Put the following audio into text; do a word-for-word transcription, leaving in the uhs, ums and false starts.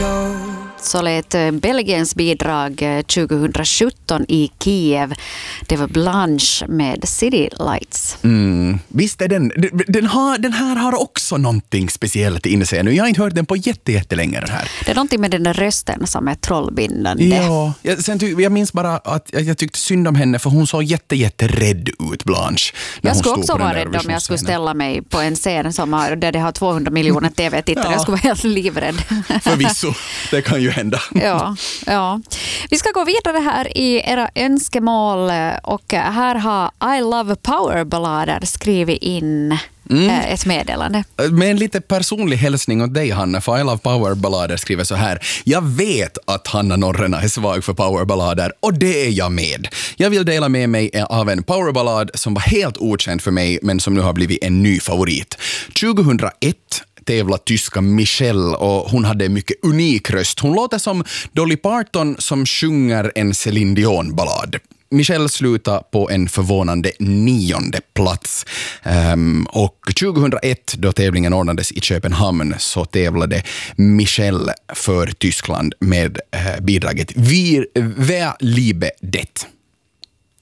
Så lät Belgiens bidrag tjugohundrasjutton i Kiev. Det var Blanche med City Lights. Mm. Visst är den, den, har, den här har också någonting speciellt inne sig nu. Jag har inte hört den på jätte, jättelänge den här. Det är någonting med den där rösten som är trollbindande. Ja, jag, sen tyck, jag minns bara att jag, jag tyckte synd om henne för hon såg jätte, jätte rädd ut, Blanche. Jag skulle också vara rädd om jag skulle ställa mig på en scen som har, där det har tvåhundra miljoner tv-tittare. Ja. Jag skulle vara helt livrädd. Förvisso, det kan ju hända. Ja, ja. Vi ska gå vidare här i era önskemål och här har I Love Power-ballader skrivit in mm. ett meddelande. Med en lite personlig hälsning åt dig, Hanna, för I Love Power-ballader skriver så här: jag vet att Hanna Norrena är svag för powerballader och det är jag med. Jag vill dela med mig av en powerballad som var helt okänd för mig men som nu har blivit en ny favorit. tjugohundraett tävlade tyska Michelle och hon hade en mycket unik röst. Hon låter som Dolly Parton som sjunger en Céline Dion-ballad. Michelle slutade på en förvånande nionde plats. Um, och tjugohundraett, då tävlingen ordnades i Köpenhamn, så tävlade Michelle för Tyskland med uh, bidraget Wir, Wer liebe det?